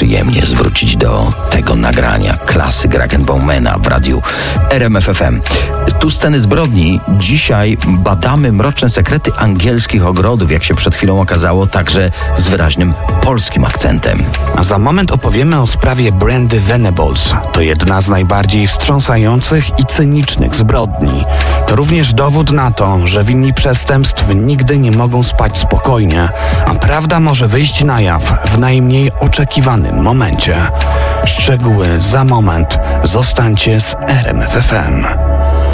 przyjemnie zwrócić do tego nagrania klasy Krakenbaumana w radiu RMF FM. Tu sceny zbrodni. Dzisiaj badamy mroczne sekrety angielskich ogrodów, jak się przed chwilą okazało, także z wyraźnym polskim akcentem. A za moment opowiemy o sprawie Brandy Venables. To jedna z najbardziej wstrząsających i cynicznych zbrodni. To również dowód na to, że winni przestępstw nigdy nie mogą spać spokojnie, a prawda może wyjść na jaw w najmniej oczekiwanym momencie. Szczegóły za moment. Zostańcie z RMF FM.